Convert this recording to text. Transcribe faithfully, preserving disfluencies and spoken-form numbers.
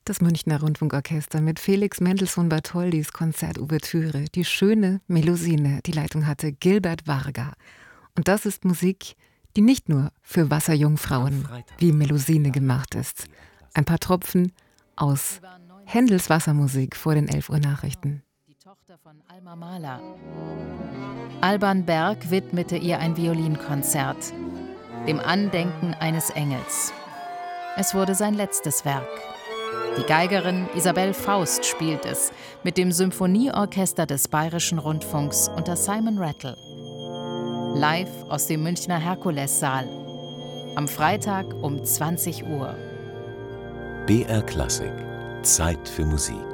Das Münchner Rundfunkorchester mit Felix Mendelssohn Bartholdys Konzertouvertüre, die schöne Melusine. Die Leitung hatte Gilbert Varga. Und das ist Musik, die nicht nur für Wasserjungfrauen wie Melusine gemacht ist. Ein paar Tropfen aus Händels Wassermusik vor den elf Uhr Nachrichten. Die Tochter von Alma Mahler. Alban Berg widmete ihr ein Violinkonzert, dem Andenken eines Engels. Es wurde sein letztes Werk. Die Geigerin Isabel Faust spielt es mit dem Symphonieorchester des Bayerischen Rundfunks unter Simon Rattle. Live aus dem Münchner Herkulessaal. Am Freitag um zwanzig Uhr. B R Klassik. Zeit für Musik.